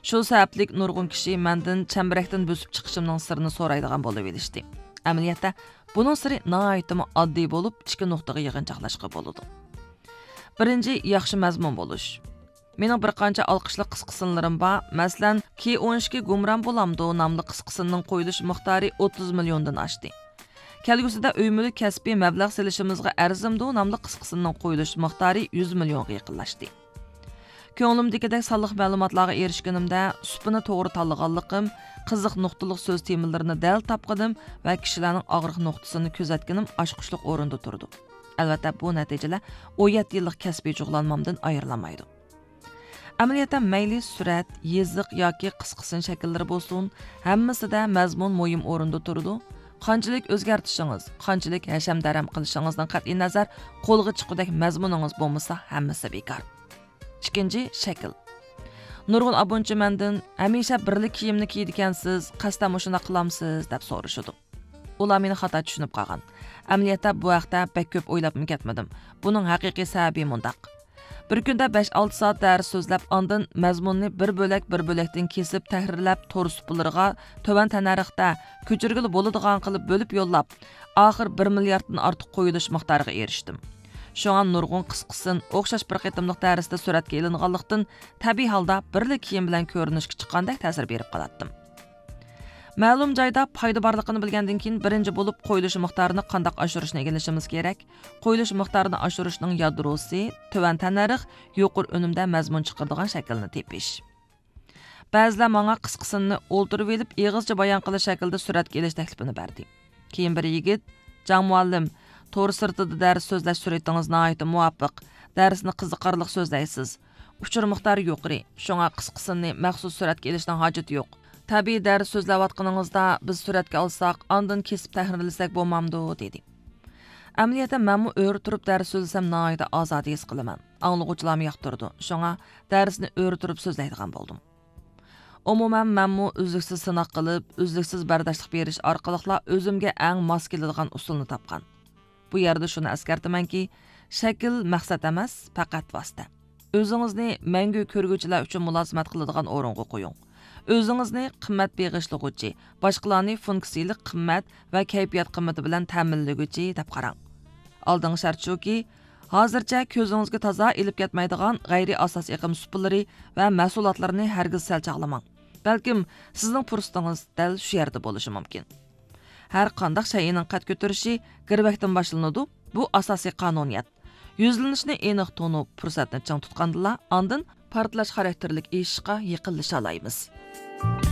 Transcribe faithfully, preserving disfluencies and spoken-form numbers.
Shu sabablik nurg'un kishi mendan chambarakdan bo'sib chiqishimning sirini so'raydigan bo'lib elishdi. Amaliyotda buning siri nihoyatda oddiy bo'lib, ikki nuqtaga yig'inchoqlashga bo'ladi. Birinchi, yaxshi mazmun bo'lish. Mening bir qancha olqishli qisqasinlarim bor. Masalan, K o'n ikki Gumram bo'lamdi nomli qisqasining qo'yilish miqdori o'ttiz milliondan oshdi. Kelgusida uy-mulk kasbiy mablag' selishimizga arzimdi nomli qisqasining qo'yilish miqdori yuz millionga yaqinlashdi. Ko'nglimdagidek sonliq ma'lumotlarga erishganimda supini to'g'ri tanlaganligim, qiziq nuqtaliq so'z temalarini dal topqidim va kishilarning og'riq nuqtasini kuzatganim oshqushliq o'rinda turdi. Albatta bu natijalar o'n yetti yillik kasbiy jug'lanmamdan ayrilmaydi. Amaliyotda mayli surat, yeziq yoki qisqasin shakllari bo'lsin, hammasida mazmun muhim o'rinda turadi. Qanchalik o'zgartishingiz, qanchalik hasham-daram qilishingizdan qat'iy nazar, qo'lga chiqudek mazmuningiz bo'lmasa, hammasi bekor. Ikkinchi, shakl. Nurg'un abunchi mendan hamisha birli kiyimni kiydikansiz, qasddan shuni qilamsiz deb so'rashadi. Ular meni xato tushunib qolgan. Amaliyotda bu haqda pek ko'p o'ylab ketmadim. Buning haqiqiy sababi mundaq. Bir kunda besh olti soat dars so'zlab, ondan mazmunni bir bo'lak bir bo'lakdan kesib, tahrirlab, to'r supulariga tovan tanariqda ko'chirgili bo'ladigan qilib bo'lib yo'llab, oxir bir milliarddan ortiq qo'yilish miqdoriga erishdim. Şoňa nurg'un qisqasin o'xshash bir qitimliq darsda suratga ilinganlikdan tabiiy holda birli kiyim bilan ko'rinishga chiqqandek ta'sir berib qolatdim. Ma'lum joyda foyda borligini bilgandan keyin birinchi bo'lib qo'yilish miqdorini qanday oshirishni o'rganishimiz kerak. Qo'yilish miqdorini oshirishning yadrosi tovan tanarix, yuqori unumda mazmun chiqaradigan shaklni tepish. Ba'zilar menga qisqasini o'ltirib elib, eg'izcha bayon qilish shaklda suratga elish taklifini berdi. Keyin bir yigit, "Jan muallim, to'g'ri sirtida dars so'zlash suratingiz nihoyatda muvofiq. Darsni qiziqarli so'zlaysiz. Uchur miqdori yuqori. Shunga qisqasini maxsus suratga elishdan hojati yo'q. Tabiiy dars so'zlayotganingizda biz suratga olsak, ondan kesib tahrirlasak bo'lmamdi" dedi. Amaliyotda men o'ri turib dars so'zlasam nihoyatda ozod his qilaman. Anglag'uvchilarni yoqtirdi. Shunga darsni o'ri turib so'zlaydigan bo'ldim. Umuman menmu uzluksiz sinoq qilib, uzluksiz bardoshlik berish orqali o'zimga eng mos keladigan usulni topgan. Bu yerda shuni eskartamanki, shakl maqsad emas, faqat vosita. O'zingizni mangu ko'rguvchilar uchun mulozimat qiladigan o'ringa qo'ying. O'zingizni qimmat beg'ishlig'uchi, boshqalarni funksiyalik qimmat va kayfiyat qimmati bilan ta'minlaguvchi deb qarang. Oldingi shart shuki, hozircha ko'zingizga toza ilib ketmaydigan g'ayri asos iqim supulari va mahsulotlarni hargiz salchaqlamang. Balkim sizning fursatingiz dal shu yerda bo'lishi mumkin. Har qanday shayning qad ko'tarishi girbakdan boshlanadi. Bu asosiy qonuniyat. Yuzlanishni aniq tonib, fursatni chang tutgandilar, ondan portlash xarakterlik ishqa yaqinlasha olamiz.